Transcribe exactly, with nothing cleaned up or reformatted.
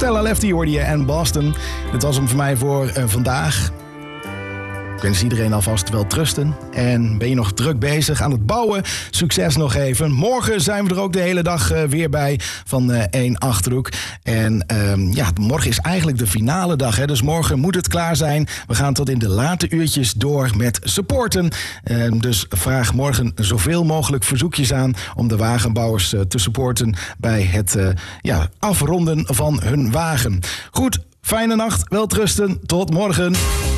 Stella Lefty hoorde je en Boston. Dit was hem voor mij voor uh, vandaag. Ik wens iedereen alvast wel trusten. En ben je nog druk bezig aan het bouwen? Succes nog even. Morgen zijn we er ook de hele dag uh, weer bij van uh, één Achterhoek. En uh, ja, morgen is eigenlijk de finale dag. Hè? Dus morgen moet het klaar zijn. We gaan tot in de late uurtjes door met supporten. Uh, dus vraag morgen zoveel mogelijk verzoekjes aan om de wagenbouwers uh, te supporten bij het uh, ja, afronden van hun wagen. Goed, fijne nacht, welterusten, tot morgen.